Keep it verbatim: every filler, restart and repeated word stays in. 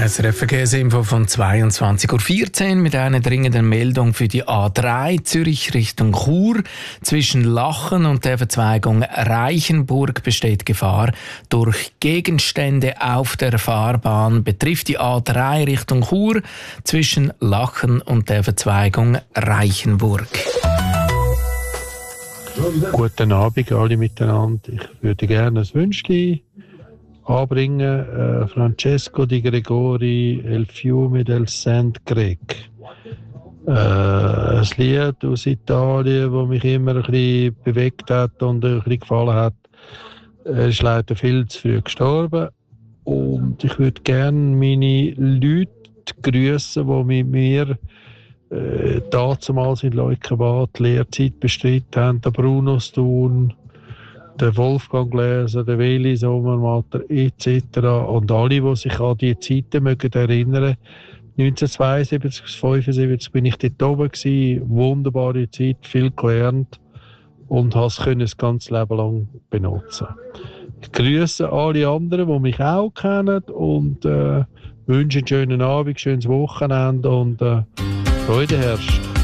S R F-Verkehrsinfo von zweiundzwanzig Uhr vierzehn mit einer dringenden Meldung für die A drei Zürich Richtung Chur. Zwischen Lachen und der Verzweigung Reichenburg besteht Gefahr durch Gegenstände auf der Fahrbahn. Betrifft die A drei Richtung Chur zwischen Lachen und der Verzweigung Reichenburg. Guten Abend alle miteinander. Ich würde gerne ein Wünschchen anbringen. Äh, Francesco Di Gregori, El Fiume del Sant Greg. Äh, ein Lied aus Italien, das mich immer ein bisschen bewegt hat und ein bisschen gefallen hat. Er ist leider viel zu früh gestorben. Und ich würde gerne meine Leute grüßen, die mit mir äh, damals in Leukenbad die Lehrzeit bestritten haben. Der Bruno Stun, der Wolfgang Gläser, der Weli Sommermatter et cetera. Und alle, die sich an diese Zeiten mögen erinnern. neunzehnhundertzweiundsiebzig bis neunzehnhundertfünfundsiebzig bin ich dort oben gewesen. Wunderbare Zeit, viel gelernt und habe es das ganze Leben lang benutzen. Ich grüße alle anderen, die mich auch kennen und äh, wünsche einen schönen Abend, schönes Wochenende und äh, Freude herrscht.